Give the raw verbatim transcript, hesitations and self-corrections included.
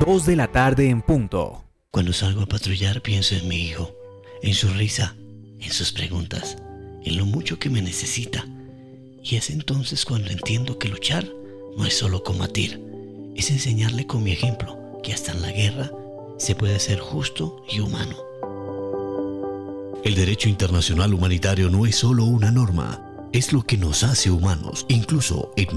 dos de la tarde en punto. Cuando salgo a patrullar pienso en mi hijo, en su risa, en sus preguntas, en lo mucho que me necesita. Y es entonces cuando entiendo que luchar no es solo combatir, es enseñarle con mi ejemplo que hasta en la guerra se puede ser justo y humano. El derecho internacional humanitario no es solo una norma, es lo que nos hace humanos, incluso en